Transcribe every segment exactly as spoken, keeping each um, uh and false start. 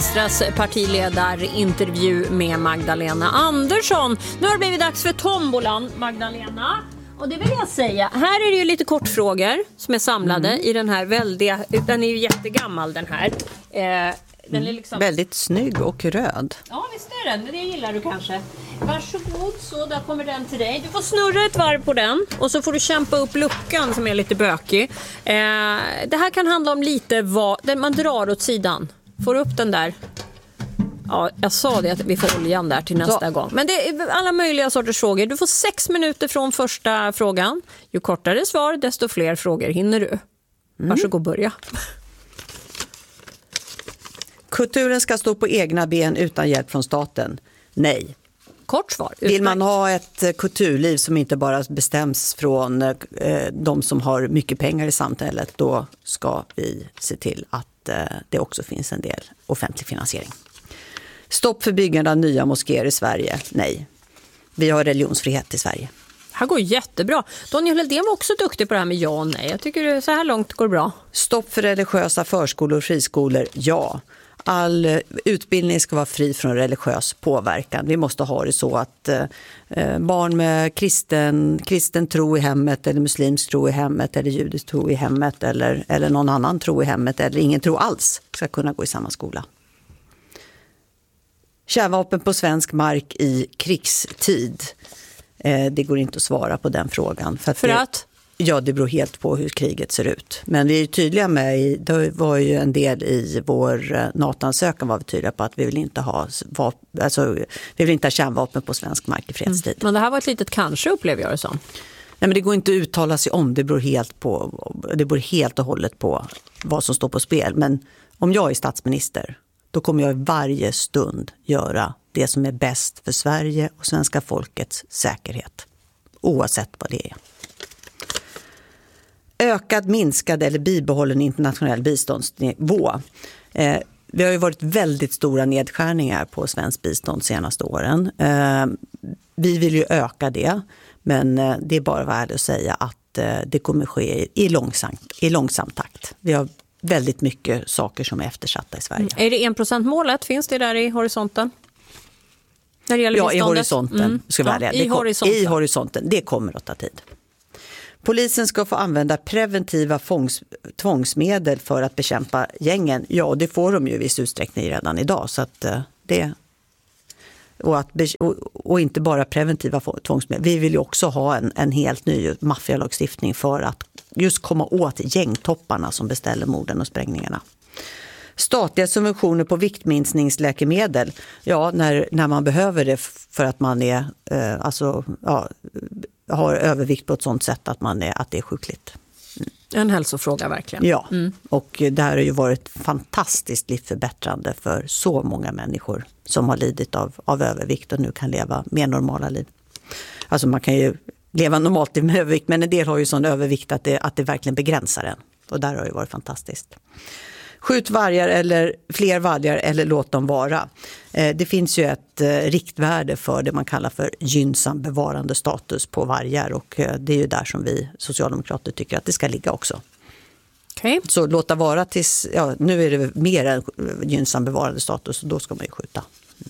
Extras partiledarintervju med Magdalena Andersson. Nu har det blivit dags för tombolan, Magdalena. Och det vill jag säga, här är det ju lite kortfrågor som är samlade mm. i den här väldiga, den är ju jättegammal den här. Eh, den är liksom... Väldigt snygg och röd. Ja, visst är den, det gillar du kanske. Varsågod, så där kommer den till dig. Du får snurra ett varv på den och så får du kämpa upp luckan som är lite bökig. Eh, det här kan handla om lite vad man drar åt sidan. Får upp den där. Ja, jag sa det att vi får oljan där till nästa så. gång. Men det är alla möjliga sorters frågor. Du får sex minuter från första frågan. Ju kortare svar, desto fler frågor hinner du. Varsågod, börja. Kulturen ska stå på egna ben utan hjälp från staten. Nej. Kort svar. Utmärkt. Vill man ha ett kulturliv som inte bara bestäms från eh, de som har mycket pengar i samhället, då ska vi se till att eh, det också finns en del offentlig finansiering. Stopp för byggande av nya moskéer i Sverige. Nej. Vi har religionsfrihet i Sverige. Här går jättebra. Daniel Heldén var också duktig på det här med ja och nej. Jag tycker så här långt går det bra. Stopp för religiösa förskolor och friskolor. Ja. All utbildning ska vara fri från religiös påverkan. Vi måste ha det så att eh, barn med kristen, kristen tro i hemmet eller muslimsk tro i hemmet eller judisk tro i hemmet eller, eller någon annan tro i hemmet eller ingen tro alls ska kunna gå i samma skola. Kärnvapen på svensk mark i krigstid. Eh, det går inte att svara på den frågan. För att? För det, att? Ja, det beror helt på hur kriget ser ut. Men vi är tydliga med, i, det var ju en del i vår NATO-ansökan var vi tydliga på att vi vill inte ha, alltså, vi vill inte ha kärnvapen på svensk mark i fredstid. Mm. Men det här var ett litet kanske, upplever jag det som. Nej, men det går inte att uttala sig om, det beror helt på, det beror helt och hållet på vad som står på spel. Men om jag är statsminister, då kommer jag varje stund göra det som är bäst för Sverige och svenska folkets säkerhet. Oavsett vad det är. Ökad, minskad eller bibehållen internationell biståndsnivå. Eh, vi har ju varit väldigt stora nedskärningar på svensk bistånd de senaste åren. Eh, vi vill ju öka det, men eh, det är bara värd att säga att eh, det kommer ske i, i, långsam, i långsam takt. Vi har väldigt mycket saker som är eftersatta i Sverige. Mm. Är det en procent-målet? Finns det där i horisonten? När det gäller ja, biståndet? i horisonten. Mm. Ska ja, ja, det i, kom, horisonten. I horisonten. Det kommer att ta tid. Polisen ska få använda preventiva fångs, tvångsmedel för att bekämpa gängen. Ja, det får de ju i viss utsträckning redan idag. Så att det, och, att, och, och inte bara preventiva tvångsmedel. Vi vill ju också ha en, en helt ny maffialagstiftning för att just komma åt gängtopparna som beställer morden och sprängningarna. Statliga subventioner på viktminskningsläkemedel. Ja, när, när man behöver det för att man är, eh, alltså, ja, har övervikt på ett sådant sätt att, man är, att det är sjukligt. Mm. En hälsofråga verkligen. Ja, mm. och det här har ju varit fantastiskt livsförbättrande för så många människor som har lidit av, av övervikt och nu kan leva mer normala liv. Alltså man kan ju leva normalt med övervikt, men en del har ju sån övervikt att det, att det verkligen begränsar en. Och där har det varit fantastiskt. Skjut vargar eller fler vargar eller låt dem vara. Eh, det finns ju ett eh, riktvärde för det man kallar för gynnsam bevarande status på vargar och eh, det är ju där som vi socialdemokrater tycker att det ska ligga också. Okay. Så låta vara tills, ja, nu är det mer än gynnsam bevarande status och då ska man ju skjuta.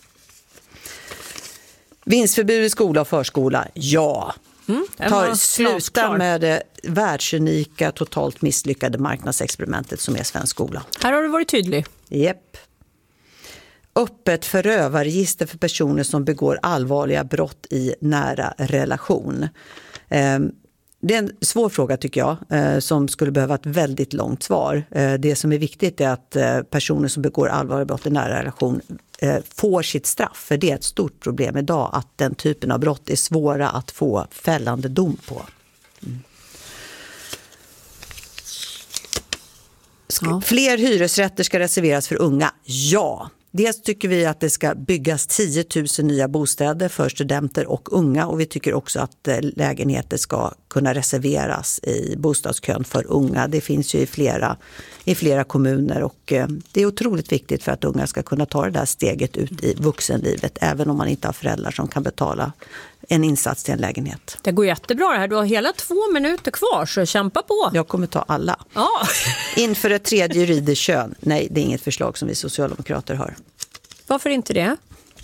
Vinstförbud i skola och förskola, ja. Mm, Ta, sluta med det världsunika, totalt misslyckade marknadsexperimentet som är svensk skola. Här har du varit tydlig. Japp. Öppet förövarregister för personer som begår allvarliga brott i nära relation. Det är en svår fråga tycker jag, som skulle behöva ett väldigt långt svar. Det som är viktigt är att personer som begår allvarliga brott i nära relation får sitt straff. För det är ett stort problem idag att den typen av brott är svåra att få fällande dom på. Mm. Ja. Fler hyresrätter ska reserveras för unga. Ja. Dels tycker vi att det ska byggas tio tusen nya bostäder för studenter och unga och vi tycker också att lägenheter ska kunna reserveras i bostadskön för unga. Det finns ju i flera, i flera kommuner och det är otroligt viktigt för att unga ska kunna ta det där steget ut i vuxenlivet även om man inte har föräldrar som kan betala en insats till en lägenhet. Det går jättebra det här. Du har hela två minuter kvar, så kämpa på. Jag kommer ta alla. Ja. Inför ett tredje juridiskt kön. Nej, det är inget förslag som vi socialdemokrater har. Varför inte det?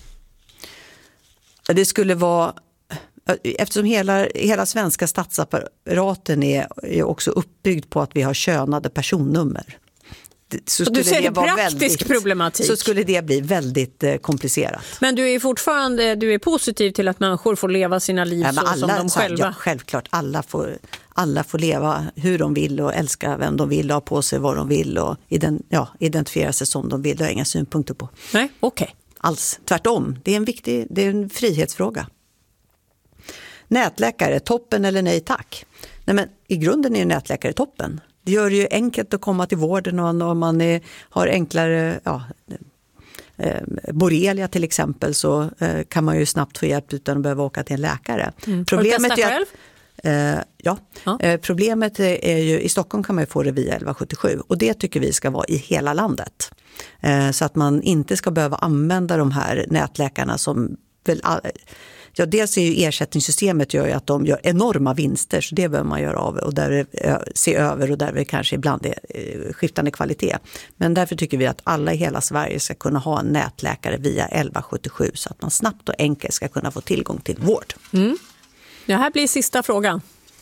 Det skulle vara... Eftersom hela, hela svenska statsapparaten är, är också uppbyggd på att vi har könade personnummer. Så du ser det en praktisk väldigt, problematik. Så skulle det bli väldigt eh, komplicerat. Men du är fortfarande du är positiv till att människor får leva sina liv ja, så alla, som de själva? Ja, självklart. Alla får, alla får leva hur de vill och älska vem de vill och ha på sig vad de vill och ident, ja, identifiera sig som de vill. Det har jag inga synpunkter på. Nej, okej. Okay. Alls. Tvärtom. Det är en viktig, det är en frihetsfråga. Nätläkare, toppen eller nej tack? Nej, men i grunden är ju nätläkare toppen. Det gör det ju enkelt att komma till vården och om man är, har enklare ja, eh, borrelia till exempel så eh, kan man ju snabbt få hjälp utan att behöva åka till en läkare. Mm. Problemet har du testat själv? Eh, ja, ja. Eh, problemet är ju i Stockholm kan man ju få det via elva sjuttiosju och det tycker vi ska vara i hela landet. Eh, så att man inte ska behöva använda de här nätläkarna som väl... Ja, dels är ju ersättningssystemet gör ju att de gör enorma vinster så det behöver man göra av och där, se över och där det kanske ibland är skiftande kvalitet. Men därför tycker vi att alla i hela Sverige ska kunna ha en nätläkare via elva sjuttiosju så att man snabbt och enkelt ska kunna få tillgång till vård. Mm. Det här blir sista frågan.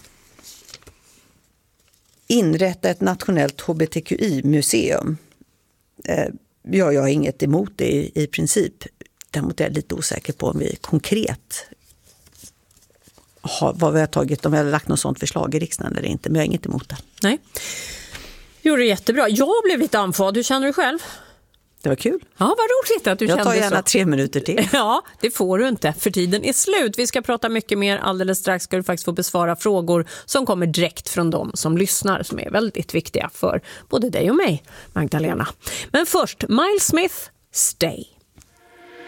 Inrätta ett nationellt H B T Q I-museum. Eh, ja, jag har inget emot det i, i princip. Däremot är jag lite osäker på om vi konkret har, vad vi har tagit, om vi har lagt något sådant förslag i riksdagen eller inte. Men jag har inget emot det. Nej. Gjorde det jättebra. Jag blev lite andfådd. Hur känner du själv? Det var kul. Ja, vad roligt att du jag kände så. Jag tar gärna tre minuter till. Ja, det får du inte för tiden är slut. Vi ska prata mycket mer alldeles strax. Ska du faktiskt få besvara frågor som kommer direkt från dem som lyssnar som är väldigt viktiga för både dig och mig, Magdalena. Men först, Miles Smith, Stay.